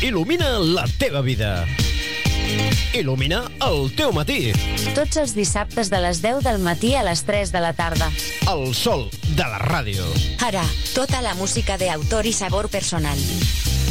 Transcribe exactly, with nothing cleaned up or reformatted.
il·lumina la teva vida. Il·lumina el teu matí. Tots els dissabtes de les deu del matí a les tres de la tarda. El sol de la ràdio. Ara, tota la música de autor y sabor personal.